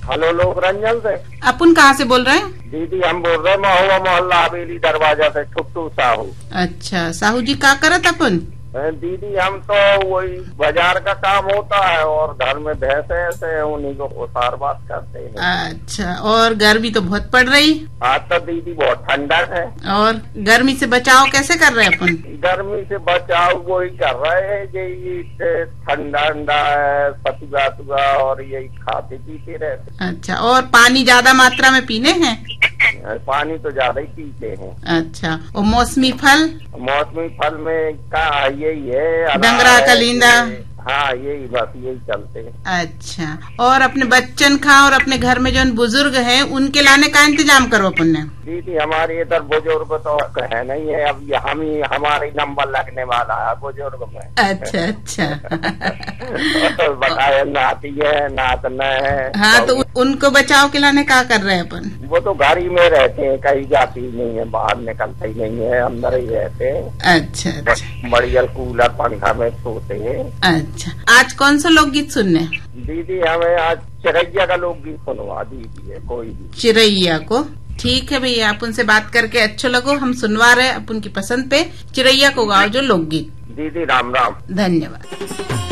Hello, लोक रंजन से। अपन कहाँ से बोल रहे हैं? दीदी हम बोल रहे हैं महुआ मोहल्ला हवेली दरवाजा से, छुट्टू साहू। अच्छा साहू जी, क्या करत अपन? दीदी हम तो वही बाजार का काम होता है और घर में भैंसे ऐसे उन्हीं को उतार बात करते हैं। अच्छा, और गर्मी तो बहुत पड़ रही। आज तो दीदी बहुत ठंडक है। और गर्मी से बचाव कैसे कर रहे हैं अपन? गर्मी से बचाव वही कर रहे हैं, यही ठंडा ठंडा है, सतुआ और यही खाते पीते रहते। अच्छा, और पानी ज्यादा मात्रा में पीने हैं? पानी तो ज्यादा ही पीते हैं। अच्छा, और मौसमी फल? मौसमी फल में का यही है, डंगरा कलिंदा। हाँ यही, बस यही चलते हैं। अच्छा, और अपने बच्चन खा और अपने घर में जो बुजुर्ग हैं उनके लाने का इंतजाम करो अपन ने। दीदी हमारे इधर बुजुर्ग तो है नहीं है, अब हम ही हमारे नंबर लगने वाला है बुजुर्ग में। अच्छा अच्छा। तो बताया नाती है नात न है। हाँ, तो उनको बचाव के लाने क्या कर रहे हैं अपन? वो तो घर ही में रहते हैं, कहीं जाती नहीं है, बाहर निकलते ही नहीं है, अंदर ही रहते हैं। अच्छा अच्छा। बढ़िया कूलर पंखा में सोते हैं। अच्छा, आज कौन सा लोकगीत सुनने? दीदी हमें आज चिरैया का लोकगीत सुनवा दीजिए कोई भी। चिरैया को? ठीक है भैया, आप उनसे बात करके अच्छा लगो, हम सुनवा रहे अपन की पसंद पे चिरैया को गाओ जो लोकगीत। दीदी राम राम, धन्यवाद।